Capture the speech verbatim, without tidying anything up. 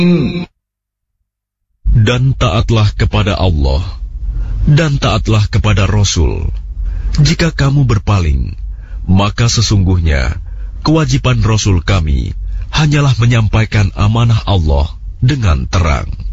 Dan taatlah kepada Allah, dan taatlah kepada Rasul. Jika kamu berpaling, maka sesungguhnya kewajiban Rasul kami hanyalah menyampaikan amanah Allah dengan terang.